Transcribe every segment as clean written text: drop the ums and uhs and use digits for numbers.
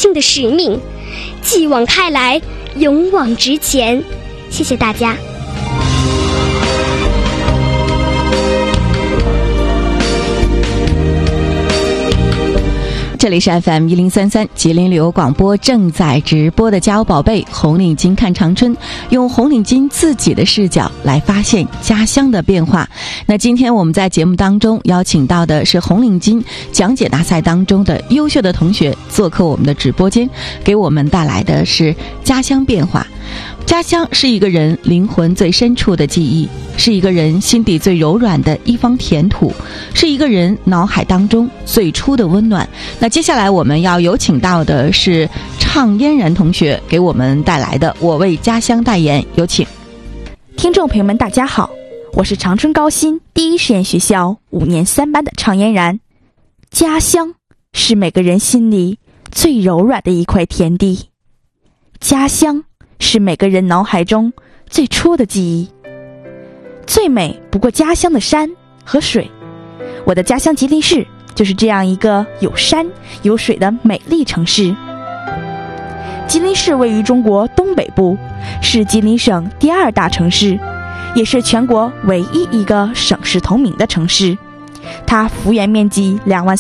姓的使命，继往开来，勇往直前。谢谢大家。 这里是 FM1033 吉林旅游广播正在直播的家有宝贝红领巾看长春，用红领巾自己的视角来发现家乡的变化。那今天我们在节目当中邀请到的是红领巾讲解大赛当中的优秀的同学做客我们的直播间，给我们带来的是家乡变化。家乡是一个人灵魂最深处的记忆，是一个人心底最柔软的一方田土，是一个人脑海当中最初的温暖。那接下来我们要有请到的是畅嫣然同学给我们带来的我为家乡代言，有请。 听众朋友们大家好，我是长春高新第一实验学校5年3班的畅嫣然。家乡是每个人心里最柔软的一块田地，家乡是每个人脑海中最初的记忆。最美不过家乡的山和水，我的家乡吉林市就是这样一个有山有水的美丽城市。吉林市位于中国东北部，是吉林省第2大城市，也是全国唯一一个省市同名的城市。它幅员面积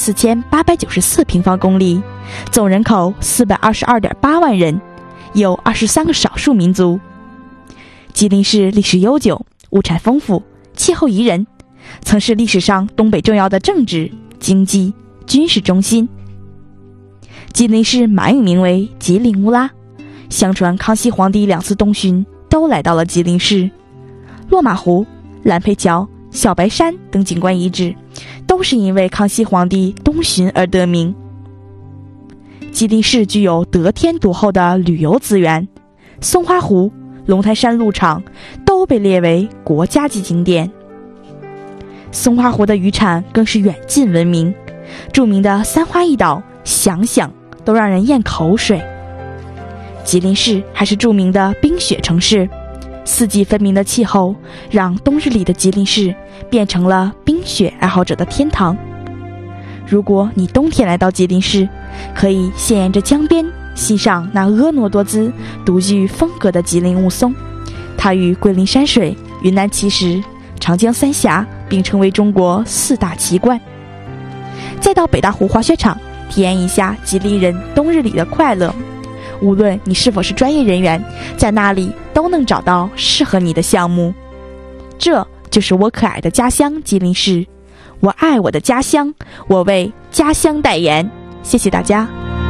24894平方公里，总人口422.8万人，有23个少数民族。吉林市历史悠久，物产丰富，气候宜人，曾是历史上东北重要的政治、经济、军事中心。吉林市满语名为吉林乌拉，相传康熙皇帝2次东巡都来到了吉林市。落马湖、蓝佩桥、小白山等景观遗址都是因为康熙皇帝东巡而得名。吉林市具有得天独厚的旅游资源，松花湖、龙台山鹿场都被列为国家级景点。松花湖的渔产更是远近闻名，著名的三花一岛想想都让人咽口水。吉林市还是著名的冰雪城市，四季分明的气候让冬日里的吉林市变成了冰雪爱好者的天堂。如果你冬天来到吉林市，可以先沿着江边欣赏那婀娜多姿、独具风格的吉林雾凇，它与桂林山水、云南奇石、长江三峡并称为中国4大奇观。再到北大湖滑雪场体验一下吉林人冬日里的快乐，无论你是否是专业人员，在那里都能找到适合你的项目。这就是我可爱的家乡吉林市，我爱我的家乡，我为家乡代言。谢谢大家。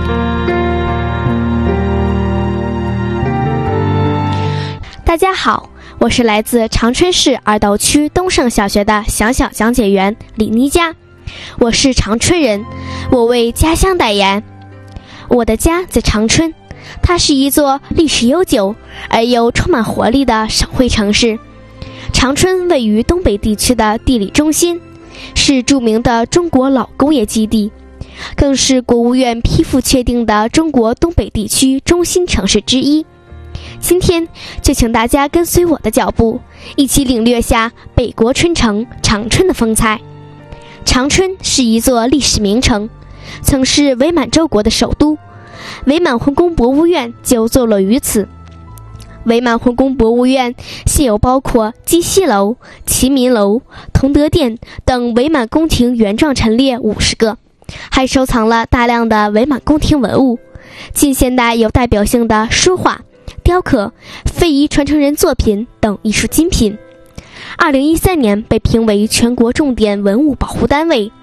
大家好，我是来自长春市二道区东胜小学的小小讲解员李妮佳。我是长春人，我为家乡代言。我的家在长春，它是一座历史悠久而又充满活力的省会城市。长春位于东北地区的地理中心，是著名的中国老工业基地，更是国务院批复确定的中国东北地区中心城市之一。今天就请大家跟随我的脚步，一起领略下北国春城长春的风采。长春是一座历史名城，曾是伪满洲国的首都，伪满皇宫博物院就坐落于此。伪满皇宫博物院现有包括鸡西楼、齐民楼、同德殿等伪满宫廷原状陈列50个，还收藏了大量的伪满宫廷文物，近现代有代表性的书画、雕刻、非遗传承人作品等艺术精品。2013年被评为全国重点文物保护单位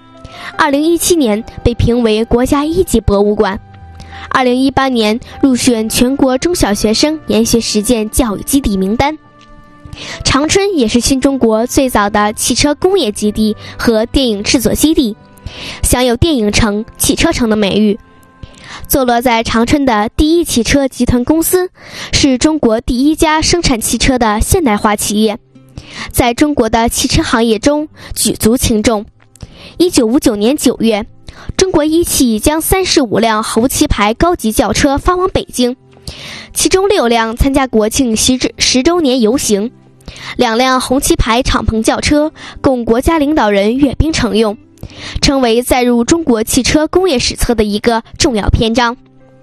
，2017年被评为国家1级博物馆，2018年入选全国中小学生研学实践教育基地名单。长春也是新中国最早的汽车工业基地和电影制作基地，享有电影城、汽车城的美誉。坐落在长春的第一汽车集团公司是中国第一家生产汽车的现代化企业，在中国的汽车行业中举足轻重。1959年9月，中国一汽将35辆红旗牌高级轿车发往北京，其中6辆参加国庆10周年游行，2辆红旗牌敞篷轿车供国家领导人阅兵乘用，成为载入中国汽车工业史册的一个重要篇章。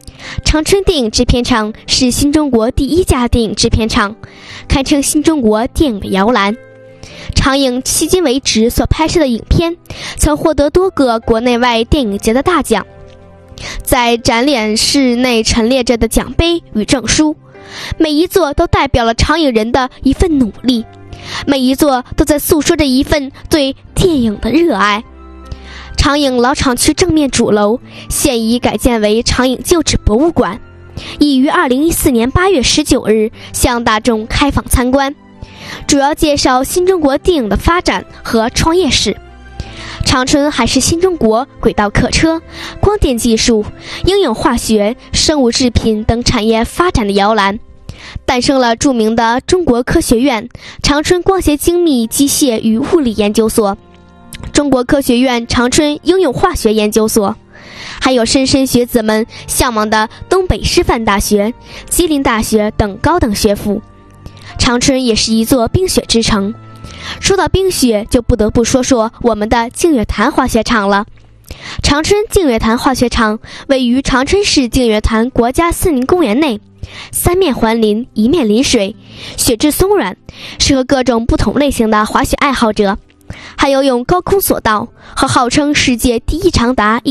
长春电影制片厂是新中国第一家电影制片厂，堪称新中国电影的摇篮。长影迄今为止所拍摄的影片曾获得多个国内外电影节的大奖，在展览室内陈列着的奖杯与证书，每一座都代表了长影人的一份努力，每一座都在诉说着一份对电影的热爱。长影老厂区正面主楼现已改建为长影旧址博物馆，已于2014年8月19日向大众开放参观，主要介绍新中国电影的发展和创业史。长春还是新中国轨道客车、光电技术、应用化学、生物制品等产业发展的摇篮，诞生了著名的中国科学院、长春光学精密机械与物理研究所、中国科学院长春应用化学研究所，还有莘莘学子们向往的东北师范大学、吉林大学等高等学府。长春也是一座冰雪之城，说到冰雪，就不得不说说我们的净月潭滑雪场了。长春净月潭滑雪场位于长春市净月潭国家森林公园内，三面环林，一面临水，雪质松软，适合各种不同类型的滑雪爱好者。还有用高空索道和号称世界第一长达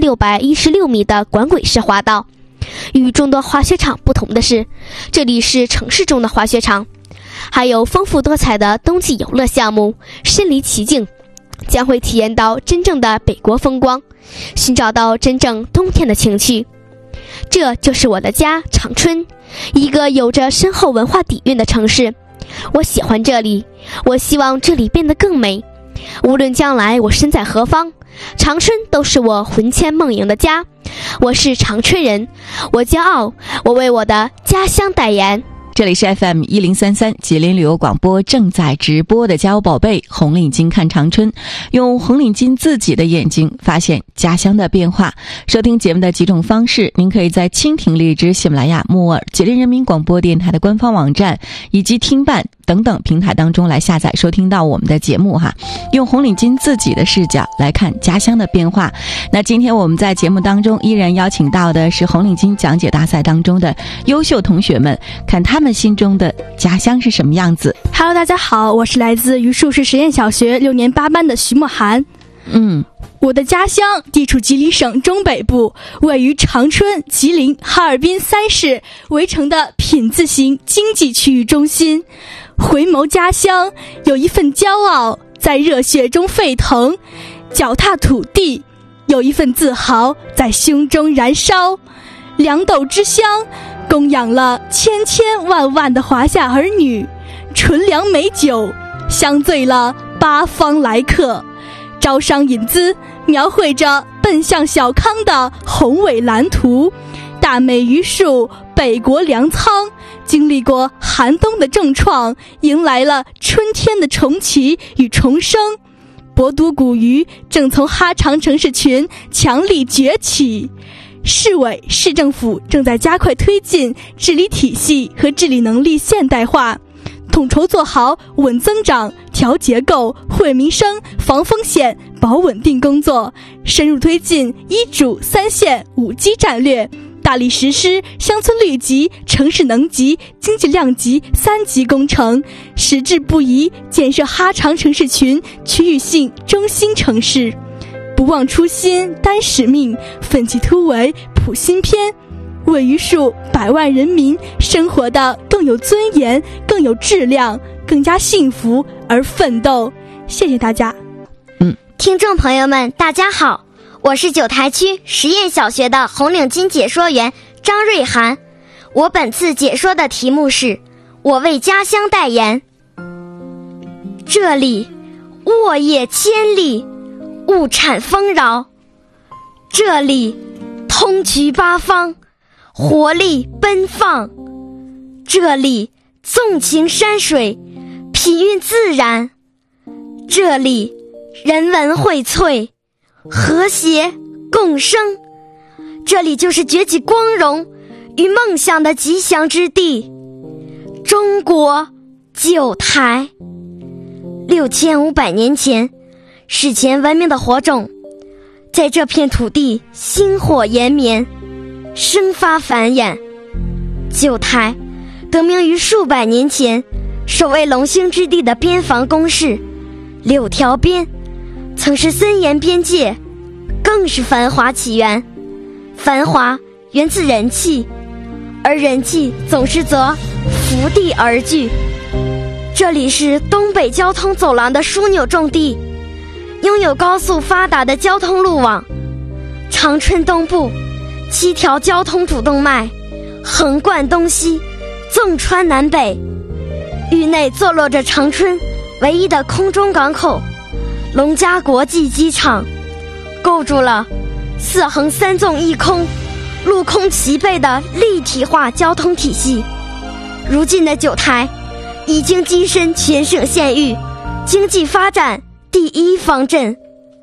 1616米的管轨式滑道。与众多滑雪场不同的是，这里是城市中的滑雪场，还有丰富多彩的冬季游乐项目，身临其境，将会体验到真正的北国风光，寻找到真正冬天的情趣。这就是我的家长春，一个有着深厚文化底蕴的城市。我喜欢这里，我希望这里变得更美。无论将来我身在何方，长春都是我魂牵梦萦的家。我是长春人，我骄傲，我为我的家乡代言。 这里是 FM1033 吉林旅游广播正在直播的家有宝贝红领巾看长春，用红领巾自己的眼睛发现家乡的变化。收听节目的几种方式，您可以在蜻蜓、荔枝、喜马拉雅、木耳、吉林人民广播电台的官方网站以及听伴等等平台当中来下载收听到我们的节目哈。用红领巾自己的视角来看家乡的变化。那今天我们在节目当中依然邀请到的是红领巾讲解大赛当中的优秀同学们，看他们心中的家乡是什么样子。 Hello， 大家好，我是来自榆树市实验小学6年8班的徐墨涵。我的家乡地处吉林省中北部，位于长春、吉林、哈尔滨3市围成的品字型经济区域中心。回眸家乡，有一份骄傲在热血中沸腾；脚踏土地，有一份自豪在胸中燃烧。粮豆之乡，供养了千千万万的华夏儿女；纯粮美酒，香醉了八方来客。招商引资，描绘着奔向小康的宏伟蓝图。大美榆树，北国粮仓，经历过寒冬的重创，迎来了春天的重启与重生。博都古鱼正从哈长城市群强力崛起。市委市政府正在加快推进治理体系和治理能力现代化，统筹做好稳增长、调结构、惠民生、防风险、保稳定工作，深入推进1主3县5基战略，大力实施乡村绿级、城市能级、经济量级3级工程，矢志不移建设哈长城市群区域性中心城市。不忘初心，担使命，奋起突围，谱新篇，为榆树100万人民生活的更有尊严、更有质量、更加幸福而奋斗。谢谢大家。 听众朋友们，大家好，我是九台区实验小学的红领巾解说员张瑞涵。我本次解说的题目是我为家乡代言。这里沃野千里，物产丰饶，这里通衢八方，活力奔放，这里纵情山水，品韵自然，这里人文荟萃，和谐共生，这里就是崛起光荣与梦想的吉祥之地。中国九台，6500年前，史前文明的火种在这片土地星火延绵。 生发繁衍。九台得名于数百年前守卫龙兴之地的边防工事，六条边曾是森严边界，更是繁华起源。繁华源自人气，而人气总是则伏地而聚。这里是东北交通走廊的枢纽重地，拥有高速发达的交通路网。长春东部7条交通主动脉横贯东西，纵穿南北。域内坐落着长春唯一的空中港口龙嘉国际机场，构筑了4横3纵1空、陆空齐备的立体化交通体系。如今的九台已经跻身全省县域经济发展第1方阵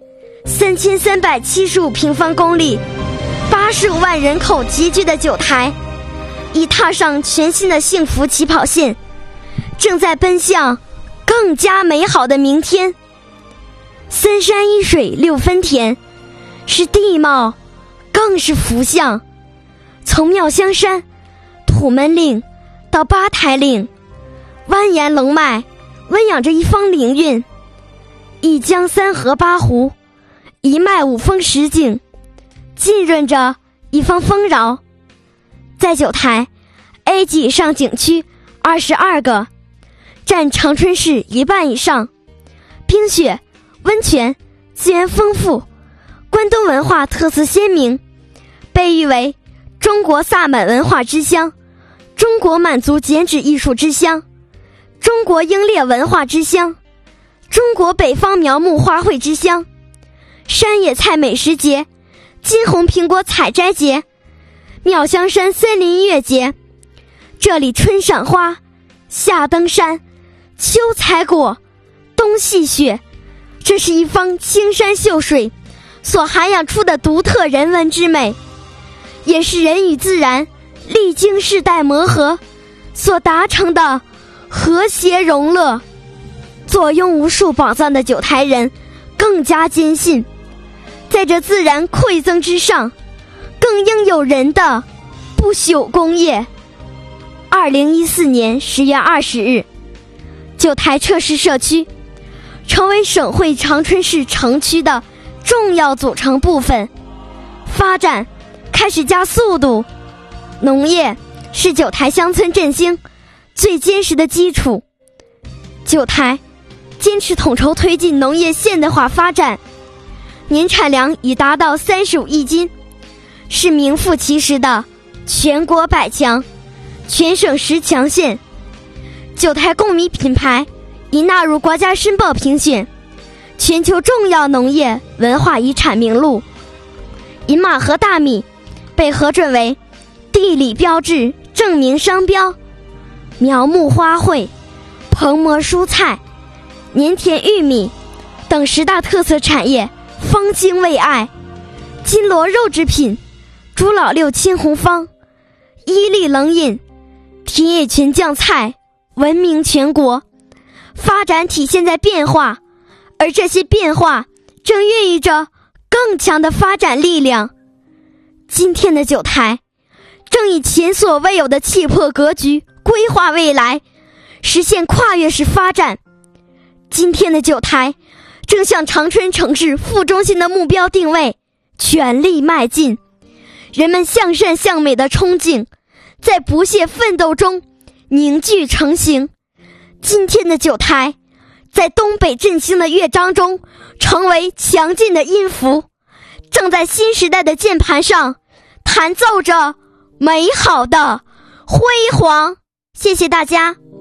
，3375平方公里、85万人口集聚的九台，已踏上全新的幸福起跑线，正在奔向更加美好的明天。3山1水6分田，是地貌，更是福相。从妙香山、土门岭到八台岭，蜿蜒龙脉温养着一方灵韵，一江3河8湖，一脉5峰10景，浸润着一方丰饶。在九台 A 级以上景区22个，占长春市1半以上，冰雪、温泉资源丰富，关东文化特色鲜明，被誉为中国萨满文化之乡、中国满族剪纸艺术之乡、中国英烈文化之乡、中国北方苗木花卉之乡、山野菜美食节、金红苹果采摘节、妙香山森林音乐节。这里春赏花，夏登山，秋采果，冬戏雪，这是一方青山秀水所涵养出的独特人文之美，也是人与自然历经世代磨合所达成的和谐融乐。坐拥无数宝藏的九台人更加坚信，在这自然馈赠之上，更应有人的不朽功业。2014年10月20日，九台撤市社区成为省会长春市城区的重要组成部分，发展开始加速度。农业是九台乡村振兴最坚实的基础。九台坚持统筹推进农业现代化发展，年产粮已达到35亿斤，是名副其实的全国100强、全省10强县。九台贡米品牌已纳入国家申报评选全球重要农业文化遗产名录。饮马河大米被核准为地理标志证明商标。苗木花卉、蓬蘑蔬菜、粘田玉米等10大特色产业方兴未艾。金螺肉制品、猪老六青红方、伊利冷饮、田野全酱菜闻名全国。发展体现在变化，而这些变化正孕育着更强的发展力量。今天的九台正以前所未有的气魄格局规划未来，实现跨越式发展。今天的九台正向长春城市副中心的目标定位全力迈进。人们向善向美的憧憬在不懈奋斗中凝聚成型。今天的九台在东北振兴的乐章中成为强劲的音符，正在新时代的键盘上弹奏着美好的辉煌。谢谢大家。